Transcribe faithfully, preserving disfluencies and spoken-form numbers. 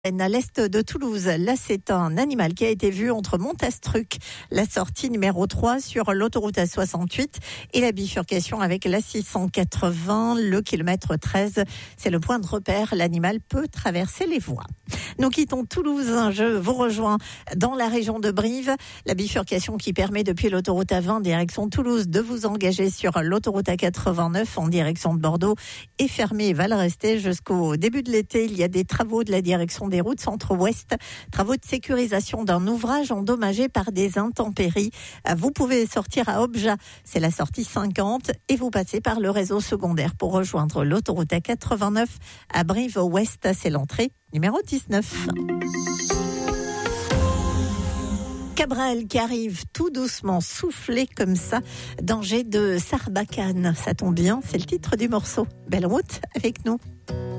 À l'est de Toulouse, là c'est un animal qui a été vu entre Montastruc, la sortie numéro trois sur l'autoroute A soixante-huit et la bifurcation avec la six cent quatre-vingts, le kilomètre treize. C'est le point de repère, l'animal peut traverser les voies. Nous quittons Toulouse, je vous rejoins dans la région de Brive. La bifurcation qui permet depuis l'autoroute A vingt direction Toulouse de vous engager sur l'autoroute A quatre-vingt-neuf en direction de Bordeaux est fermée et va le rester jusqu'au début de l'été. Il y a des travaux de la direction des routes centre-ouest, travaux de sécurisation d'un ouvrage endommagé par des intempéries. Vous pouvez sortir à Obja, c'est la sortie cinquante, et vous passez par le réseau secondaire pour rejoindre l'autoroute A quatre-vingt-neuf à Brive-Ouest, c'est l'entrée numéro dix-neuf. Cabrel qui arrive tout doucement, soufflé comme ça, danger de Sarbacane. Ça tombe bien, c'est le titre du morceau. Belle route avec nous.